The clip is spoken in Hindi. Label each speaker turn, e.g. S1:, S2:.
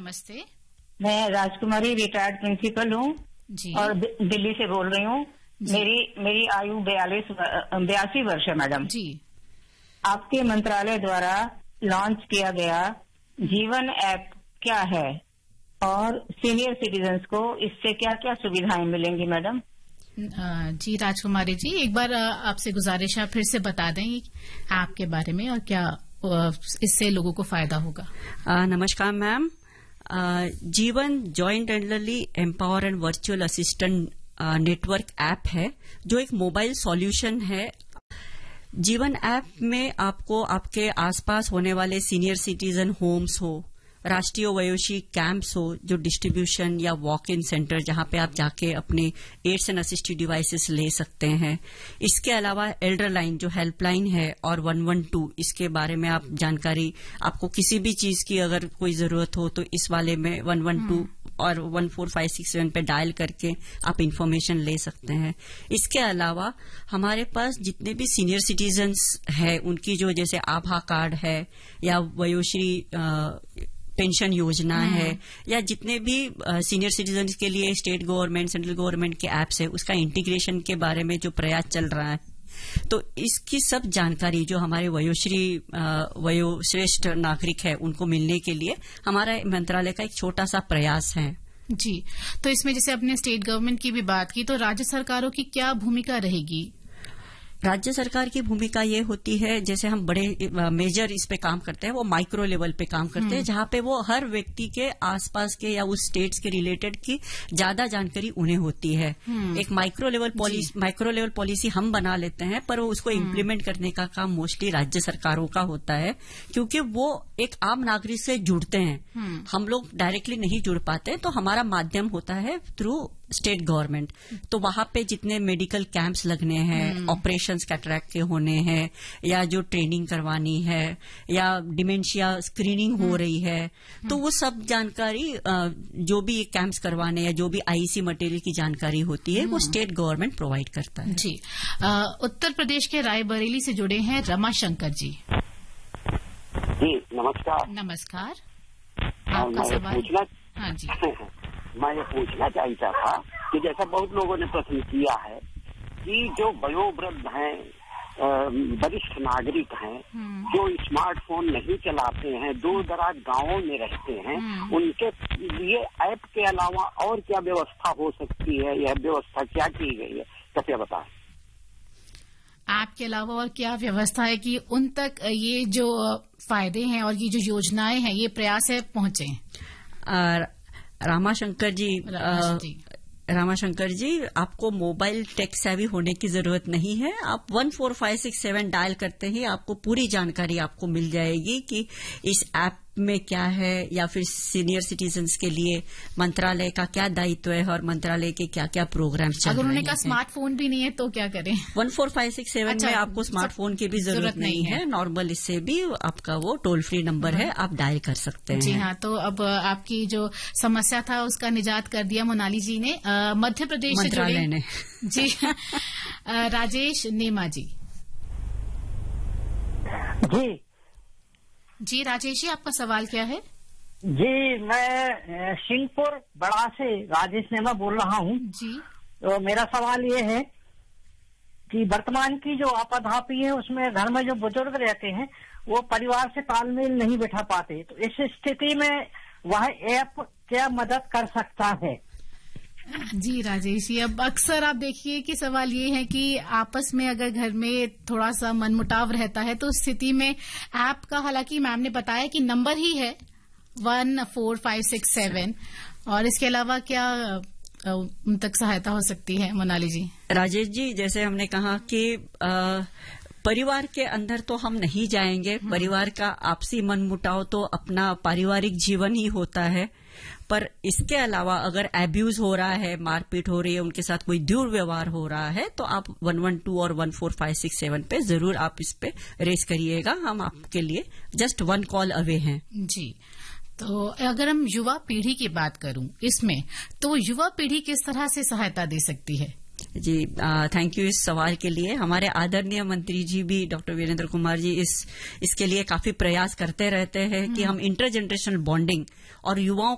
S1: नमस्ते।
S2: मैं राजकुमारी रिटायर्ड प्रिंसिपल हूँ और दिल्ली से बोल रही हूँ। मेरी आयु 82 वर्ष है मैडम
S1: जी।
S2: आपके मंत्रालय द्वारा लॉन्च किया गया जीवन ऐप क्या है और सीनियर सिटीजन्स को इससे क्या क्या सुविधाएं मिलेंगी मैडम?
S1: जी राजकुमारी जी, एक बार आपसे गुजारिश है फिर से बता दें ऐप के बारे में और क्या इससे लोगों को फायदा होगा।
S3: नमस्कार मैम। जीवन joint elderly empower and virtual assistant network app है जो एक मोबाइल सॉल्यूशन है। जीवन ऐप में आपको आपके आसपास होने वाले सीनियर सिटीजन होम्स हो, राष्ट्रीय वयोश्री कैंप्स हो जो डिस्ट्रीब्यूशन या वॉक इन सेंटर जहां पे आप जाके अपने एड्स एंड असिस्टिव डिवाइसेस ले सकते हैं। इसके अलावा एल्डर लाइन जो हेल्पलाइन है और 112 इसके बारे में आप जानकारी, आपको किसी भी चीज की अगर कोई जरूरत हो तो इस वाले में 112 और 14567 पे डायल करके आप इंफॉर्मेशन ले सकते हैं। इसके अलावा हमारे पास जितने भी सीनियर सिटीजन्स हैं उनकी जो जैसे आभा कार्ड है या वयोश्री पेंशन योजना है या जितने भी सीनियर सिटीजन्स के लिए स्टेट गवर्नमेंट सेंट्रल गवर्नमेंट के एप्स है उसका इंटीग्रेशन के बारे में जो प्रयास चल रहा है, तो इसकी सब जानकारी जो हमारे वयोश्रेष्ठ नागरिक है उनको मिलने के लिए हमारा मंत्रालय का एक छोटा सा प्रयास है।
S1: जी, तो इसमें जैसे अपने स्टेट गवर्नमेंट की भी बात की तो राज्य सरकारों की क्या भूमिका रहेगी?
S3: राज्य सरकार की भूमिका ये होती है, जैसे हम बड़े मेजर इस पे काम करते हैं वो माइक्रो लेवल पे काम करते हैं जहां पे वो हर व्यक्ति के आसपास के या उस स्टेट्स के रिलेटेड की ज्यादा जानकारी उन्हें होती है। एक माइक्रो लेवल पॉलिसी हम बना लेते हैं पर उसको इम्प्लीमेंट करने का काम मोस्टली राज्य सरकारों का होता है क्योंकि वो एक आम नागरिक से जुड़ते हैं। हम लोग डायरेक्टली नहीं जुड़ पाते तो हमारा माध्यम होता है थ्रू स्टेट गवर्नमेंट। तो वहां पे जितने मेडिकल कैंप्स लगने हैं, ऑपरेशंस कैटरैक्ट के होने हैं या जो ट्रेनिंग करवानी है या डिमेंशिया स्क्रीनिंग हो रही है, तो वो सब जानकारी जो भी कैंप्स करवाने या जो भी आईसी मटेरियल की जानकारी होती है वो स्टेट गवर्नमेंट प्रोवाइड करता है।
S1: जी, उत्तर प्रदेश के रायबरेली से जुड़े हैं रमाशंकर जी।
S4: जी नमस्कार।
S1: नमस्कार, आपका सवाल? हाँ जी।
S4: मैं ये पूछना चाहता था कि जैसा बहुत लोगों ने प्रश्न किया है कि जो वयोवृद्ध हैं, वरिष्ठ नागरिक हैं, जो स्मार्टफोन नहीं चलाते हैं, दूर दराज गांवों में रहते हैं, उनके लिए ऐप के अलावा और क्या व्यवस्था हो सकती है? यह व्यवस्था क्या की गई है, कृपया बताएं।
S1: ऐप के अलावा और क्या व्यवस्था है कि उन तक ये जो फायदे हैं और ये जो योजनाएं हैं ये प्रयास है पहुंचे?
S3: रामाशंकर जी, आपको मोबाइल टेक सेवी होने की जरूरत नहीं है। आप 14567 डायल करते ही आपको पूरी जानकारी आपको मिल जाएगी कि इस ऐप में क्या है या फिर सीनियर सिटीजन्स के लिए मंत्रालय का क्या दायित्व है और मंत्रालय के क्या क्या प्रोग्राम चल रहे हैं।
S1: अगर उन्होंने कहा स्मार्टफोन भी नहीं है तो क्या करें?
S3: 14567 में आपको स्मार्टफोन की भी जरूरत नहीं है। नॉर्मल इससे भी आपका वो टोल फ्री नंबर है, आप डायल कर सकते हैं।
S1: जी हाँ, तो अब आपकी जो समस्या था उसका निजात कर दिया मोनाली जी ने। मध्य प्रदेश से जुड़े
S3: ने
S1: जी राजेश नेमा जी। जी राजेश जी, आपका सवाल क्या है?
S5: जी, मैं सिंहपुर बड़ा से राजेश नेमा बोल रहा हूँ जी। तो मेरा सवाल ये है कि वर्तमान की जो आपाधापी है उसमें घर में जो बुजुर्ग रहते हैं वो परिवार से तालमेल नहीं बैठा पाते, तो इस स्थिति में वह ऐप क्या मदद कर सकता है?
S1: जी राजेश जी, अब अक्सर आप देखिए कि सवाल ये है कि आपस में अगर घर में थोड़ा सा मनमुटाव रहता है तो उस स्थिति में ऐप का, हालांकि मैम ने बताया कि नंबर ही है 14567, और इसके अलावा क्या उन तक सहायता हो सकती है मोनाली जी?
S3: राजेश जी, जैसे हमने कहा कि परिवार के अंदर तो हम नहीं जाएंगे, परिवार का आपसी मनमुटाव तो अपना पारिवारिक जीवन ही होता है, पर इसके अलावा अगर एब्यूज हो रहा है, मारपीट हो रही है, उनके साथ कोई दुर्व्यवहार हो रहा है तो आप 112 और 14567 पे जरूर आप इस पे रेस करिएगा। हम आपके लिए जस्ट 1 कॉल अवे हैं।
S1: जी, तो अगर हम युवा पीढ़ी की बात करूं इसमें, तो युवा पीढ़ी किस तरह से सहायता दे सकती है?
S3: जी, थैंक यू इस सवाल के लिए। हमारे आदरणीय मंत्री जी भी डॉक्टर वीरेंद्र कुमार जी इसके लिए काफी प्रयास करते रहते हैं कि हम इंटर जनरेशनल बॉन्डिंग और युवाओं